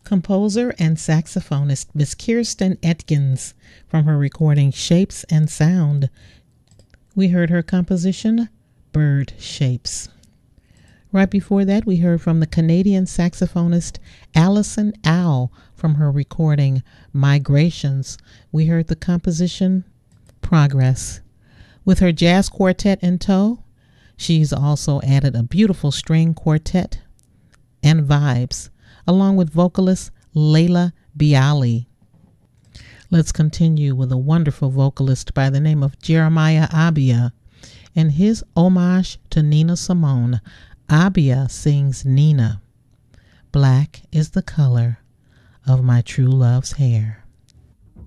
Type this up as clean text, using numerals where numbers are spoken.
composer and saxophonist Miss Kirsten Atkins from her recording Shapes and Sound. We heard her composition, Bird Shapes. Right before that, we heard from the Canadian saxophonist Alison Owl from her recording Migrations. We heard the composition, Progress. With her jazz quartet in tow, she's also added a beautiful string quartet and Vibes, along with vocalist Layla Bialy. Let's continue with a wonderful vocalist by the name of Jeremiah Abia and his homage to Nina Simone. Abia sings Nina. Black is the color of my true love's hair.